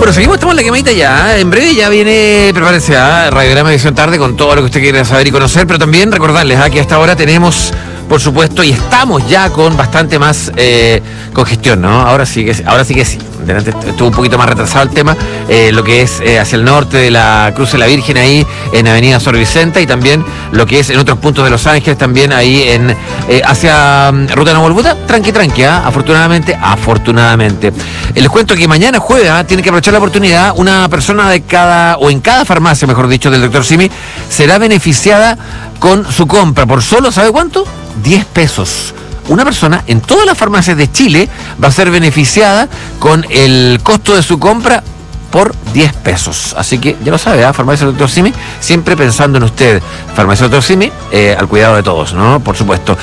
Bueno, seguimos, estamos en la quemadita ya. En breve ya viene, prepárense a Radiograma Edición Tarde con todo lo que usted quiera saber y conocer, pero también recordarles que hasta ahora tenemos, por supuesto, y estamos ya con bastante más congestión, ¿no? Ahora sí que sí. Delante estuvo un poquito más retrasado el tema, lo que es hacia el norte de la Cruz de la Virgen, ahí en Avenida Sor Vicenta, y también lo que es en otros puntos de Los Ángeles, también ahí en hacia Ruta Nahuelbuta, tranqui, afortunadamente. Les cuento que mañana jueves tiene que aprovechar la oportunidad, una persona en cada farmacia, mejor dicho, del Dr. Simi, será beneficiada con su compra por solo, ¿sabe cuánto? 10 pesos. Una persona en todas las farmacias de Chile va a ser beneficiada con el costo de su compra por 10 pesos. Así que ya lo sabe, Farmacia Dr. Simi, siempre pensando en usted. Farmacia Dr. Simi, al cuidado de todos, ¿no? Por supuesto.